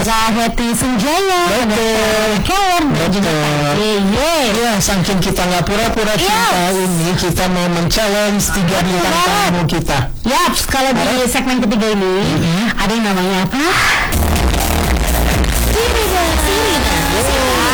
Heti Sunjaya, Keller, Ya, saking kita nggak pura-pura cinta ini, kita mau men-challenge 3 bintang tamu kita. Yaps, kalau di segmen ketiga ini ada yang namanya apa?